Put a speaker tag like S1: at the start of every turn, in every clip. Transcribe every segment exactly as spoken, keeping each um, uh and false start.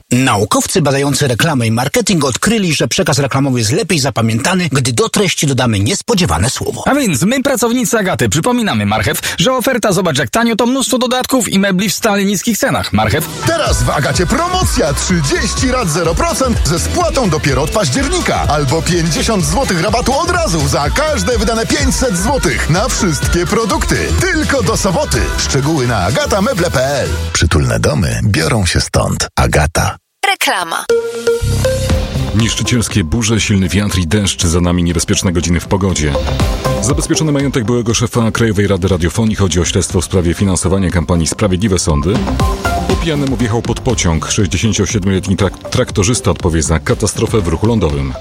S1: Naukowcy badający reklamę i marketing odkryli, że przekaz reklamowy jest lepiej zapamiętany, gdy do treści dodamy niespodziewane słowo.
S2: A więc my, pracownicy Agaty, przypominamy, Marchew, że oferta zobacz jak tanio to mnóstwo dodatków i mebli w stale niskich cenach. Marchew.
S3: Teraz w Agacie promocja trzydzieści rat zero procent ze spłatą dopiero od października. Albo pięćdziesiąt złotych rabatu od razu za każde wydane pięćset złotych na wszystkie produkty. Tylko do soboty. Szczegóły na agatameble kropka p l. Przytulne domy biorą się stąd. Agata.
S4: Reklama.
S5: Niszczycielskie burze, silny wiatr i deszcz, za nami niebezpieczne godziny w pogodzie. Zabezpieczony majątek byłego szefa Krajowej Rady Radiofonii. Chodzi o śledztwo w sprawie finansowania kampanii Sprawiedliwe Sądy. Po pijanemu wjechał pod pociąg. sześćdziesięciosiedmioletni trak- traktorzysta odpowie za katastrofę w ruchu lądowym.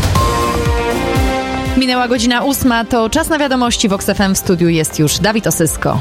S6: Minęła godzina ósma, to czas na wiadomości. W Vox F M w studiu jest już Dawid Osysko.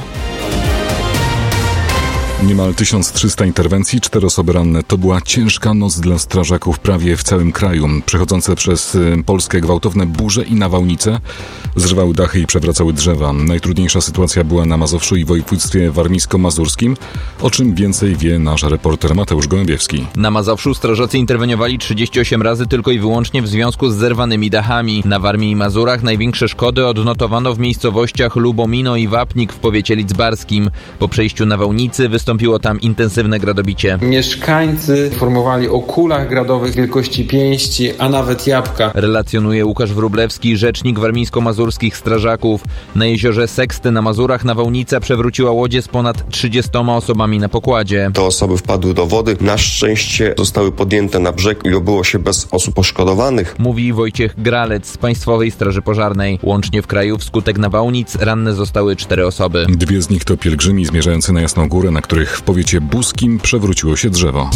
S5: Niemal tysiąc trzysta interwencji, cztery osoby ranne. To była ciężka noc dla strażaków prawie w całym kraju. Przechodzące przez y, Polskę gwałtowne burze i nawałnice zrywały dachy i przewracały drzewa. Najtrudniejsza sytuacja była na Mazowszu i województwie warmińsko-mazurskim, o czym więcej wie nasz reporter Mateusz Gołębiewski.
S7: Na Mazowszu strażacy interweniowali trzydzieści osiem razy tylko i wyłącznie w związku z zerwanymi dachami. Na Warmii i Mazurach największe szkody odnotowano w miejscowościach Lubomino i Wapnik w powiecie lidzbarskim. Po przejściu nawałnicy wystąpiło tam intensywne gradobicie.
S8: Mieszkańcy informowali o kulach gradowych wielkości pięści, a nawet jabłka.
S7: Relacjonuje Łukasz Wróblewski, rzecznik warmińsko-mazurskich strażaków. Na jeziorze Seksty na Mazurach nawałnica przewróciła łodzie z ponad trzydziestoma osobami na pokładzie.
S9: Te osoby wpadły do wody. Na szczęście zostały podjęte na brzeg i obyło się bez osób poszkodowanych.
S7: Mówi Wojciech Gralec z Państwowej Straży Pożarnej. Łącznie w kraju wskutek nawałnic ranne zostały cztery osoby.
S5: Dwie z nich to pielgrzymi zmierzający na Jasną Górę, na których w powiecie buskim przewróciło się drzewo.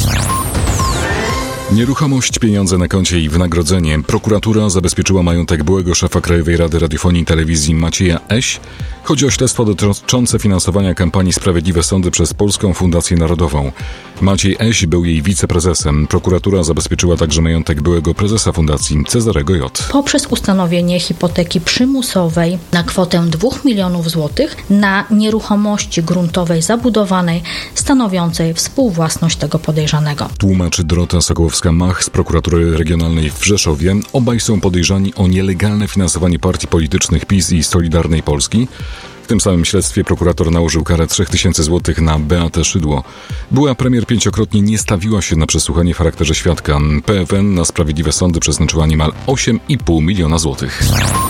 S5: Nieruchomość, pieniądze na koncie i wynagrodzenie. Prokuratura zabezpieczyła majątek byłego szefa Krajowej Rady Radiofonii i Telewizji Macieja Eś. Chodzi o śledztwo dotyczące finansowania kampanii Sprawiedliwe Sądy przez Polską Fundację Narodową. Maciej Eś był jej wiceprezesem. Prokuratura zabezpieczyła także majątek byłego prezesa fundacji Cezarego J.
S10: Poprzez ustanowienie hipoteki przymusowej na kwotę dwóch milionów złotych na nieruchomości gruntowej zabudowanej stanowiącej współwłasność tego podejrzanego.
S5: Tłumaczy Dorota Sokołowska-Mach z Prokuratury Regionalnej w Rzeszowie. Obaj są podejrzani o nielegalne finansowanie partii politycznych PiS i Solidarnej Polski. W tym samym śledztwie prokurator nałożył karę trzy tysiące złotych na Beatę Szydło. Była premier pięciokrotnie nie stawiła się na przesłuchanie w charakterze świadka. P F N na Sprawiedliwe Sądy przeznaczyła niemal osiem i pół miliona złotych.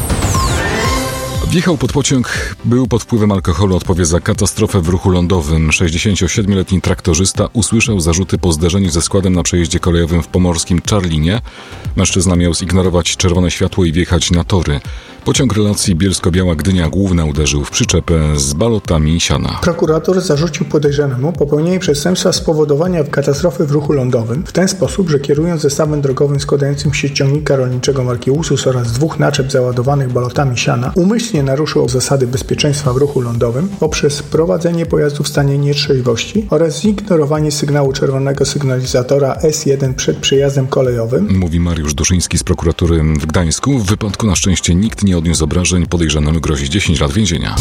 S5: Wjechał pod pociąg, był pod wpływem alkoholu, odpowie za katastrofę w ruchu lądowym. sześćdziesięciosiedmioletni traktorzysta usłyszał zarzuty po zderzeniu ze składem na przejeździe kolejowym w pomorskim Czarlinie. Mężczyzna miał zignorować czerwone światło i wjechać na tory. Pociąg relacji Bielsko-Biała Gdynia Główna uderzył w przyczepę z balotami siana.
S11: Prokurator zarzucił podejrzanemu popełnienie przestępstwa spowodowania katastrofy w ruchu lądowym w ten sposób, że kierując zestawem drogowym składającym się z ciągnika rolniczego marki Ursus oraz dwóch naczep załadowanych balotami siana, umyślnie naruszył zasady bezpieczeństwa w ruchu lądowym poprzez prowadzenie pojazdu w stanie nietrzeźwości oraz zignorowanie sygnału czerwonego sygnalizatora S jeden przed przejazdem kolejowym.
S5: Mówi Mariusz Duszyński z prokuratury w Gdańsku. W wypadku na szczęście nikt nie odniósł obrażeń, podejrzanemu grozi dziesięć lat więzienia.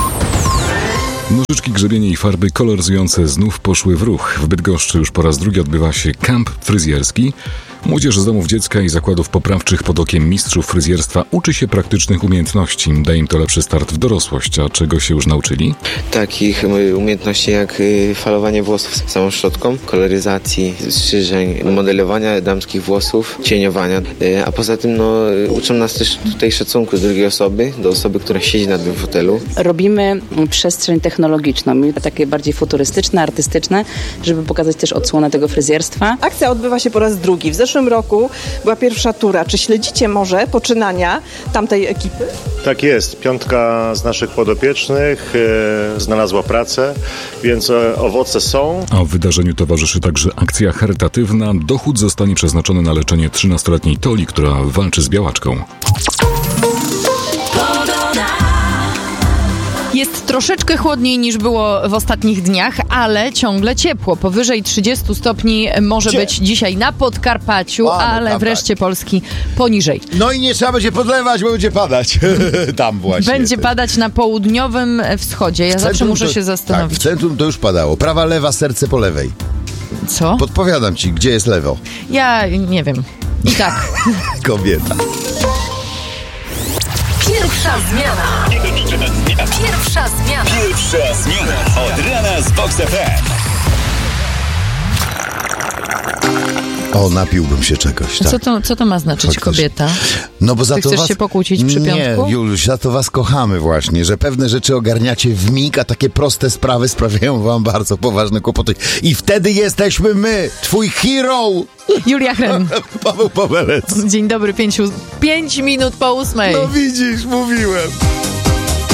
S5: Nożyczki, grzebienie i farby koloryzujące znów poszły w ruch. W Bydgoszczy już po raz drugi odbywa się kamp fryzjerski. Młodzież z domów dziecka i zakładów poprawczych pod okiem mistrzów fryzjerstwa uczy się praktycznych umiejętności. Daje im to lepszy start w dorosłość. A czego się już nauczyli?
S12: Takich umiejętności jak falowanie włosów samą szczotką, koloryzacji, strzyżeń, modelowania damskich włosów, cieniowania. A poza tym no, uczą nas też tutaj szacunku do drugiej osoby, do osoby, która siedzi na tym fotelu.
S13: Robimy przestrzeń technologiczną, takie bardziej futurystyczne, artystyczne, żeby pokazać też odsłonę tego fryzjerstwa.
S14: Akcja odbywa się po raz drugi. W zeszłym roku była pierwsza tura. Czy śledzicie może poczynania tamtej ekipy?
S15: Tak jest. Piątka z naszych podopiecznych e, znalazła pracę, więc e, owoce są.
S5: A w wydarzeniu towarzyszy także akcja charytatywna. Dochód zostanie przeznaczony na leczenie trzynastoletniej Toli, która walczy z białaczką.
S6: Jest troszeczkę chłodniej niż było w ostatnich dniach, ale ciągle ciepło. Powyżej trzydziestu stopni może Gdzie? być dzisiaj na Podkarpaciu, A, ale no w reszcie Polski poniżej.
S16: No i nie trzeba będzie podlewać, bo będzie padać. Tam właśnie.
S6: Będzie padać na południowym wschodzie. Ja zawsze muszę
S16: to,
S6: się zastanowić.
S16: Tak, w centrum to już padało. Prawa, lewa, serce po lewej.
S6: Co?
S16: Podpowiadam ci, gdzie jest lewo.
S6: Ja nie wiem. I tak.
S16: Kobieta.
S4: Pierwsza zmiana. Pierwsza zmiana. Pierwsza zmiana. Od rana z Vox F M.
S16: O, napiłbym się czegoś, tak.
S6: Co to, co to ma znaczyć,
S16: Faktycznie.
S6: kobieta?
S16: No bo za
S6: Ty
S16: to
S6: chcesz
S16: was...
S6: się pokłócić przy piątku?
S16: Nie, Juluś, za to was kochamy właśnie, że pewne rzeczy ogarniacie w mig, a takie proste sprawy sprawiają wam bardzo poważne kłopoty. I wtedy jesteśmy my, twój hero!
S6: Julia Hren.
S16: Paweł Pawelec.
S6: Dzień dobry, pięciu, pięć minut po ósmej.
S16: No widzisz, mówiłem.